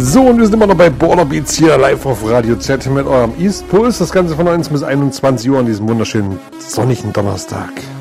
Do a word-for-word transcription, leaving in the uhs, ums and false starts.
So, und wir sind immer noch bei Border Beats hier live auf Radio Z mit eurem East Pulse. Das Ganze von neunzehn bis einundzwanzig Uhr an diesem wunderschönen sonnigen Donnerstag.